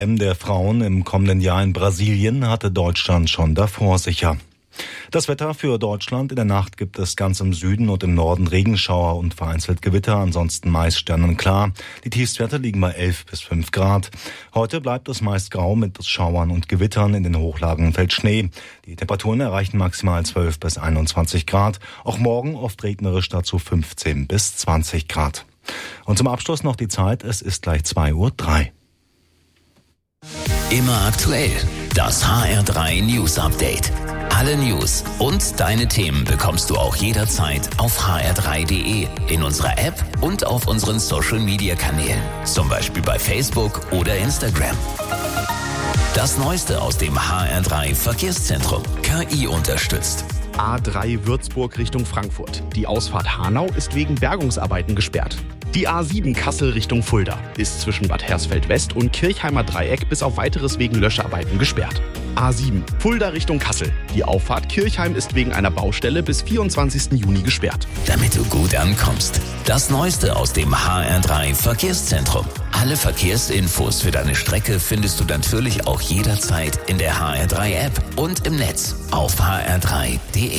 Der Frauen im kommenden Jahr in Brasilien hatte Deutschland schon davor sicher. Das Wetter für Deutschland: in der Nacht gibt es ganz im Süden und im Norden Regenschauer und vereinzelt Gewitter, ansonsten meist sternenklar. Die Tiefstwerte liegen bei 11 bis 5 Grad. Heute bleibt es meist grau mit Schauern und Gewittern, in den Hochlagen fällt Schnee. Die Temperaturen erreichen maximal 12 bis 21 Grad. Auch morgen oft regnerisch, dazu 15 bis 20 Grad. Und zum Abschluss noch die Zeit, es ist gleich 2:03 Uhr. Immer aktuell, das HR3 News Update. Alle News und deine Themen bekommst du auch jederzeit auf hr3.de, in unserer App und auf unseren Social Media Kanälen, zum Beispiel bei Facebook oder Instagram. Das Neueste aus dem HR3 Verkehrszentrum, KI unterstützt. A3 Würzburg Richtung Frankfurt. Die Ausfahrt Hanau ist wegen Bergungsarbeiten gesperrt. Die A7 Kassel Richtung Fulda ist zwischen Bad Hersfeld West und Kirchheimer Dreieck bis auf Weiteres wegen Löscharbeiten gesperrt. A7 Fulda Richtung Kassel. Die Auffahrt Kirchheim ist wegen einer Baustelle bis 24. Juni gesperrt. Damit du gut ankommst, das Neueste aus dem HR3 Verkehrszentrum. Alle Verkehrsinfos für deine Strecke findest du natürlich auch jederzeit in der HR3-App und im Netz auf hr3.de.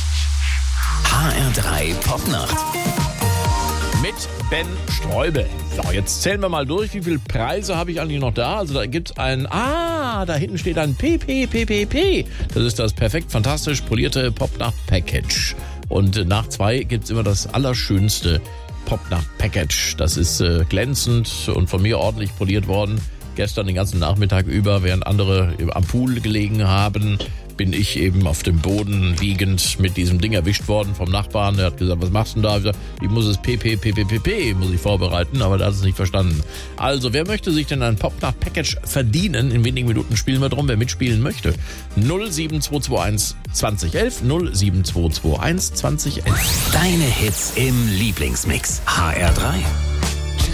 HR3 Popnacht. Mit Ben Streubel. So, jetzt zählen wir mal durch, wie viele Preise habe ich eigentlich noch da. Also da gibt's da hinten steht ein PPPPP. Das ist das perfekt fantastisch polierte Popnacht-Package. Und nach 2 gibt's immer das allerschönste Popnacht-Package. Das ist glänzend und von mir ordentlich poliert worden. Gestern den ganzen Nachmittag über, während andere am Pool gelegen haben, bin ich eben auf dem Boden liegend mit diesem Ding erwischt worden vom Nachbarn. Der hat gesagt, was machst du denn da? Ich gesagt, ich muss es PPPPP muss ich vorbereiten, aber der hat es nicht verstanden. Also, wer möchte sich denn ein Popnacht-Package verdienen? In wenigen Minuten spielen wir drum, wer mitspielen möchte. 07221 2011, 07221 2011. Deine Hits im Lieblingsmix. HR3.